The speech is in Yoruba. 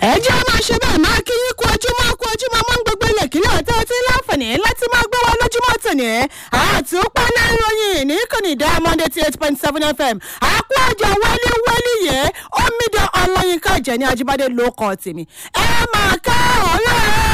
ẹ jẹ́ máa ṣe bẹ́ẹ̀ máa kí yín kú ojúmọ́ mọ́ gbogbo ilẹ̀ kílẹ̀ ọ̀tẹ́ tí láǹfààní láti máa gbé wọn lójúmọ́ tòní àti ó pẹ́ lẹ́ròyìn ní ìkànnì Diamond 88.7 FM àpò ọjà wẹ́lí yẹ omidan ọlọ́yinka Jẹ́ni Ajíbádé ló kọ́ tèmi ẹ máa ká ọ̀rẹ́